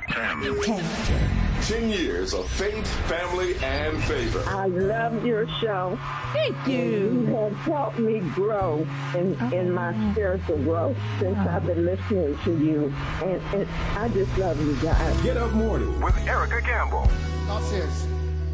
10 years of faith, family, and favor. I love your show. Thank you. You have helped me grow in my spiritual growth since I've been listening to you. And I just love you guys. Get Up Morning with Erica Campbell. God says,